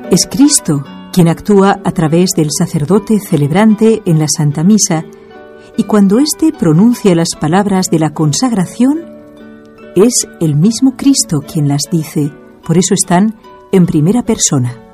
Es Cristo quien actúa a través del sacerdote celebrante en la Santa Misa, y cuando éste pronuncia las palabras de la consagración, es el mismo Cristo quien las dice, por eso están en primera persona.